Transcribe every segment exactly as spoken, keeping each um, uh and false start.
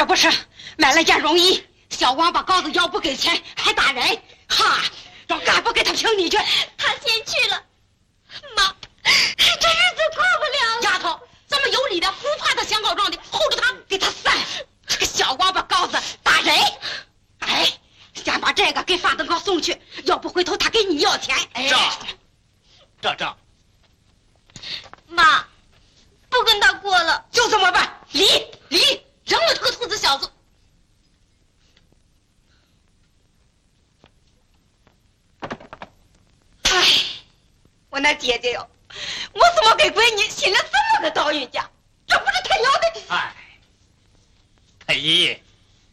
这不是买了件绒衣，小王八羔子要不给钱还打人，哈，让干部给他评理去。 他先去了，妈，这日子过不了了。 丫头，这么有理的，不怕他想告状的，护着他，给他散。这个小王八羔子打人，哎，先把这个给范登高送去，要不回头他给你要钱。哎， 账，账账。 妈，不跟他过了， 就这么办，离离，扔了这个兔子小子。哎，我那姐姐哟，我怎么给闺女寻了这么个倒运家？这不是他要的。 哎，太爷爷，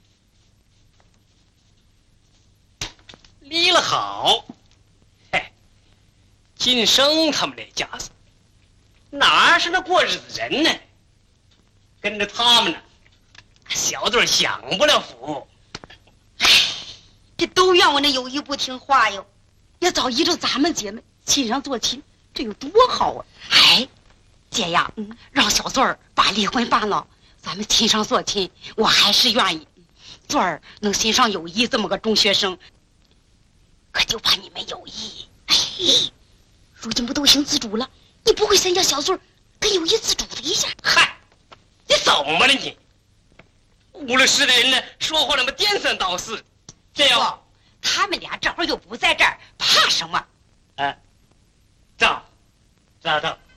离了好。嘿，金生他们那家子哪是那过日子人呢？跟着他们呢，小队享不了福。 哎，这都怨我那友谊不听话哟。要早依着咱们姐妹亲上做亲，这有多好啊！哎，姐呀，嗯，让小嘴儿把离婚办了，咱们亲上做亲，我还是愿意。嘴儿能欣赏友谊这么个中学生，可就怕你们友谊。哎，如今不都行自主了？你不会想叫小嘴儿跟友谊自主的一下？ 嗨，你怎么了你？五六十的人呢，说话那么颠三倒四，这样。 他们俩这会儿又不在这儿，怕什么？ 哎，赵，赵赵。